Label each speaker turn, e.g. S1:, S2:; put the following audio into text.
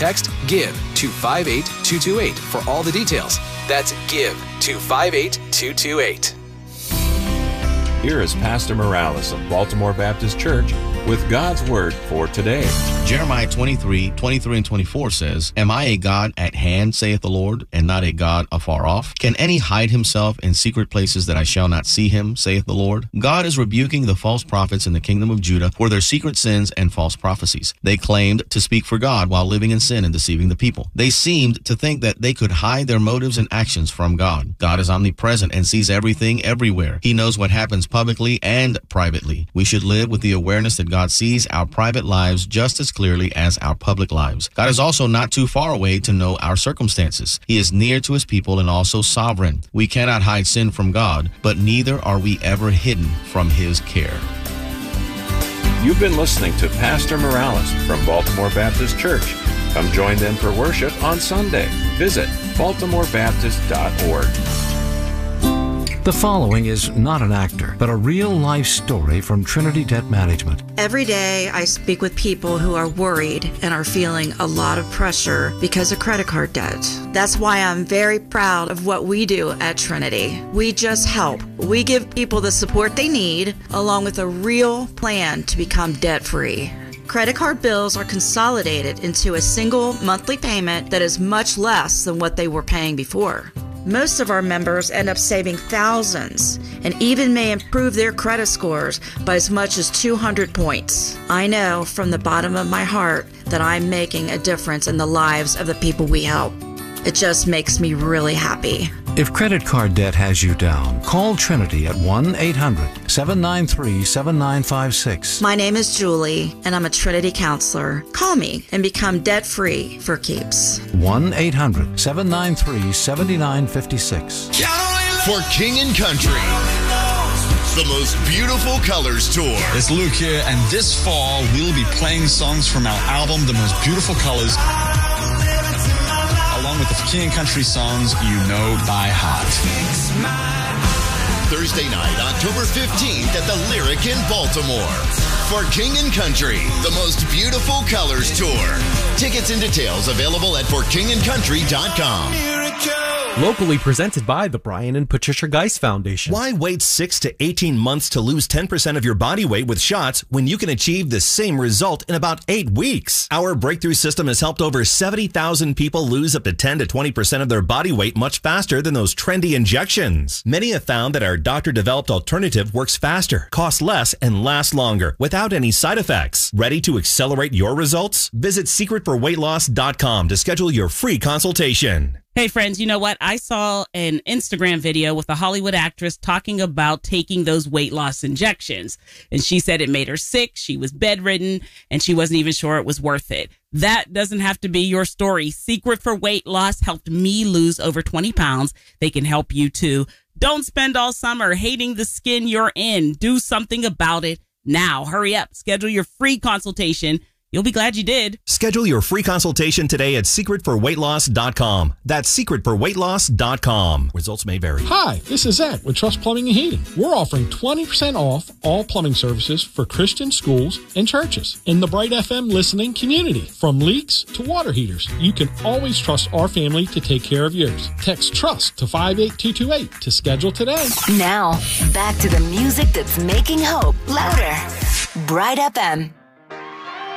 S1: text GIVE to 58228 for all the details. That's GIVE to 58228.
S2: Here is Pastor Morales of Baltimore Baptist Church with God's Word for today.
S3: Jeremiah 23:23 and 24 says, Am I a God at hand, saith the Lord, and not a God afar off? Can any hide himself in secret places that I shall not see him, saith the Lord? God is rebuking the false prophets in the kingdom of Judah for their secret sins and false prophecies. They claimed to speak for God while living in sin and deceiving the people. They seemed to think that they could hide their motives and actions from God. God is omnipresent and sees everything everywhere. He knows what happens publicly and privately. We should live with the awareness that God sees our private lives just as clearly as our public lives. God is also not too far away to know our circumstances. He is near to his people and also sovereign. We cannot hide sin from God, but neither are we ever hidden from his care.
S2: You've been listening to Pastor Morales from Baltimore Baptist Church. Come join them for worship on Sunday. Visit baltimorebaptist.org.
S4: The following is not an actor, but a real-life story from Trinity Debt Management.
S5: Every day I speak with people who are worried and are feeling a lot of pressure because of credit card debt. That's why I'm very proud of what we do at Trinity. We just help. We give people the support they need, along with a real plan to become debt-free. Credit card bills are consolidated into a single monthly payment that is much less than what they were paying before. Most of our members end up saving thousands and even may improve their credit scores by as much as 200 points. I know from the bottom of my heart that I'm making a difference in the lives of the people we help. It just makes me really happy.
S4: If credit card debt has you down, call Trinity at 1-800-793-7956.
S5: My name is Julie, and I'm a Trinity counselor. Call me and become debt-free for keeps.
S4: 1-800-793-7956.
S6: For King and Country, the most beautiful colors tour.
S7: It's Luke here, and this fall we'll be playing songs from our album, The Most Beautiful Colors, along with the King and Country songs you know by heart.
S6: Thursday night, October 15th at the Lyric in Baltimore. For King and Country, the most beautiful colors tour. Tickets and details available at forkingandcountry.com.
S8: Locally presented by the Brian and Patricia Geis Foundation.
S9: Why wait 6 to 18 months to lose 10% of your body weight with shots when you can achieve the same result in about 8 weeks? Our breakthrough system has helped over 70,000 people lose up to 10 to 20% of their body weight much faster than those trendy injections. Many have found that our doctor-developed alternative works faster, costs less, and lasts longer without any side effects. Ready to accelerate your results? Visit secretforweightloss.com to schedule your free consultation.
S10: Hey friends, you know what? I saw an Instagram video with a Hollywood actress talking about taking those weight loss injections. And she said it made her sick, she was bedridden, and she wasn't even sure it was worth it. That doesn't have to be your story. Secret for Weight Loss helped me lose over 20 pounds. They can help you too. Don't spend all summer hating the skin you're in. Do something about it now. Hurry up. Schedule your free consultation. You'll be glad you did.
S9: Schedule your free consultation today at secretforweightloss.com. That's secretforweightloss.com. Results may vary.
S11: Hi, this is Zach with Trust Plumbing and Heating. We're offering 20% off all plumbing services for Christian schools and churches in the Bright FM listening community. From leaks to water heaters, you can always trust our family to take care of yours. Text TRUST to 58228 to schedule today.
S12: Now, back to the music that's making hope louder. Bright FM.